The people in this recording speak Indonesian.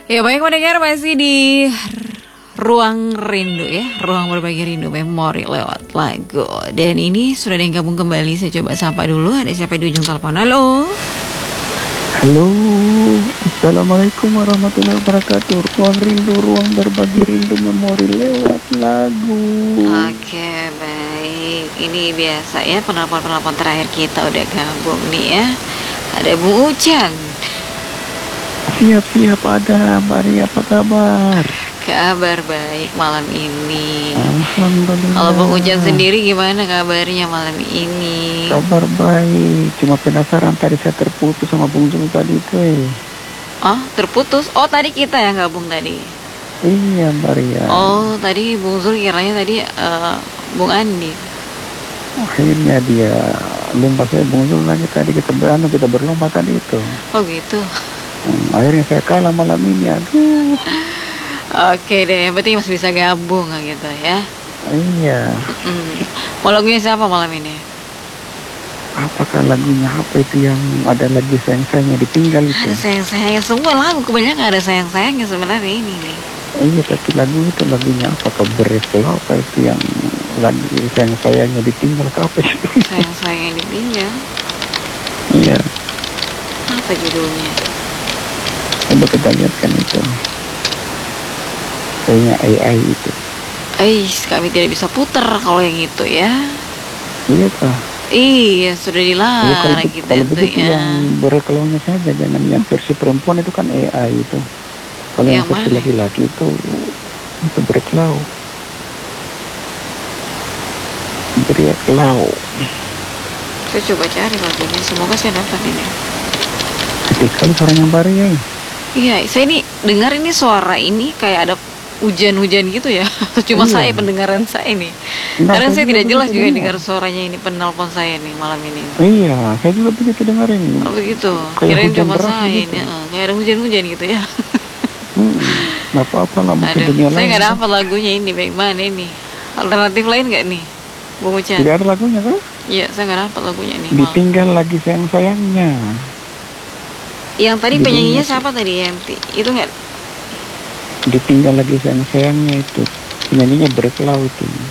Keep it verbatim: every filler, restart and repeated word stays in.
Ya baik mendengar masih di ruang rindu ya, ruang berbagi rindu memori lewat lagu. Dan ini sudah ada yang gabung kembali, saya coba sapa dulu. Ada siapa di ujung telepon? Halo. Halo, Assalamualaikum warahmatullahi wabarakatuh. Ruang rindu, ruang berbagi rindu memori lewat lagu. Oke baik, ini biasa ya penelpon-penelpon terakhir kita udah gabung nih ya. Ada Bu Ucan. Siap-siap ada, Mari, apa kabar? Kabar baik malam ini. Alhamdulillah. Kalau Bang Ujan sendiri gimana kabarnya malam ini? Kabar baik, cuma penasaran tadi saya terputus sama Bung Zul tadi itu eh. Oh terputus? Oh tadi kita yang gabung tadi? Iya Maria. Oh tadi Bung Zul kiranya tadi uh, Bung Andi. Akhirnya dia lomba saya Bung Zul lagi tadi kita beranu kita berlomba tadi itu. Oh gitu. Hmm, akhirnya saya kalah malam ini, aduh. Oke deh, berarti masih bisa gabung gitu ya. Iya. Mm. Mau lagunya siapa malam ini? Apakah lagunya apa itu yang ada lagi sayang-sayangnya ditinggal itu? Ada sayang-sayangnya, semua lagu kebanyakan ada sayang-sayangnya sebenarnya ini nih. Iya, tapi lagu itu lagunya apakah Beresel apa itu yang lagi sayang-sayangnya ditinggal ke apa itu? Sayang-sayangnya ditinggal? Iya. Apa judulnya? Coba kita lihat kan itu. Kayaknya A I itu. Eh, kami tidak bisa putar kalau yang itu ya. Iya kah? Iya, sudah dilarang Ya, kalau kita kalau itu begitu ya. yang berekelaunya saja, jangan yang versi perempuan itu kan A I itu. Kalau yang, Yang versi mana? laki-laki itu itu berekelau. Berekelau. Saya coba cari lagunya, semoga saya dapat ini. Jadi kalau suaranya Maria. Iya, saya ini dengar ini suara ini kayak ada hujan-hujan gitu ya. Cuma Iya. saya pendengaran saya nih. Nah, Karena saya juga tidak jelas begitu juga dengar. dengar suaranya ini penelpon saya nih malam ini. Iya, saya juga begitu dengerin. Oh begitu. Kayak Kirain hujan cuma deras saya gitu. ini, eh, kayak ada hujan-hujan gitu ya. Hmm, nggak apa-apa lah, mungkin Aduh, dunia saya lain. nggak dapat lagunya ini. Bagaimana ini? Alternatif lain nggak nih, Bung Ucan? Tidak ada lagunya kan? Iya, saya nggak dapat lagunya nih. Maaf. Ditinggal lagi sayang-sayangnya. Yang tadi Judulnya penyanyinya tuh. siapa tadi? Yang ti- itu nggak? Ditinggal lagi sayang-sayangnya itu. Penyanyinya Berekelau itu.